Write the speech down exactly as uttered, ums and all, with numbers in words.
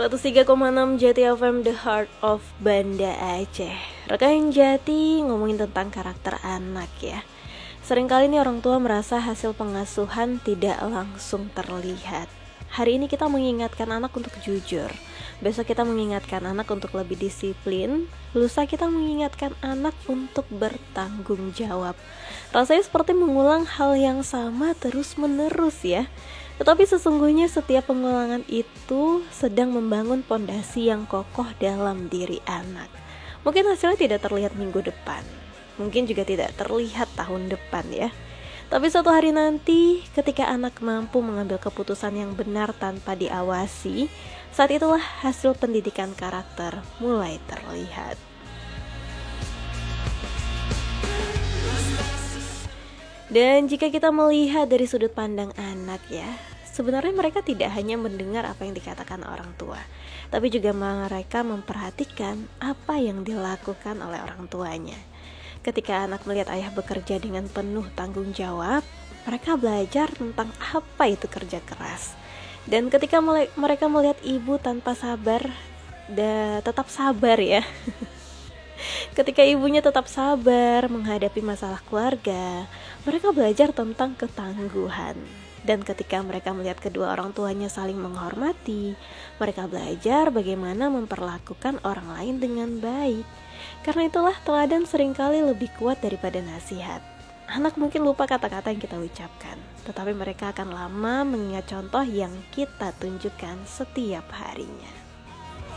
seratus tiga koma enam Jati F M, The Heart of Banda Aceh. Rekan Jati ngomongin tentang karakter anak ya. Seringkali nih orang tua merasa hasil pengasuhan tidak langsung terlihat. Hari ini kita mengingatkan anak untuk jujur, besok kita mengingatkan anak untuk lebih disiplin, lusa kita mengingatkan anak untuk bertanggung jawab. Rasanya seperti mengulang hal yang sama terus-menerus ya. Tetapi sesungguhnya setiap pengulangan itu sedang membangun pondasi yang kokoh dalam diri anak. Mungkin hasilnya tidak terlihat minggu depan, mungkin juga tidak terlihat tahun depan ya. Tapi suatu hari nanti ketika anak mampu mengambil keputusan yang benar tanpa diawasi, saat itulah hasil pendidikan karakter mulai terlihat. Dan jika kita melihat dari sudut pandang anak ya, sebenarnya mereka tidak hanya mendengar apa yang dikatakan orang tua, tapi juga mereka memperhatikan apa yang dilakukan oleh orang tuanya. Ketika anak melihat ayah bekerja dengan penuh tanggung jawab, mereka belajar tentang apa itu kerja keras. Dan ketika mereka melihat ibu tanpa sabar, da, tetap sabar ya. Ketika ibunya tetap sabar menghadapi masalah keluarga, mereka belajar tentang ketangguhan. Dan ketika mereka melihat kedua orang tuanya saling menghormati, mereka belajar bagaimana memperlakukan orang lain dengan baik. Karena itulah teladan seringkali lebih kuat daripada nasihat. Anak mungkin lupa kata-kata yang kita ucapkan, tetapi mereka akan lama mengingat contoh yang kita tunjukkan setiap harinya.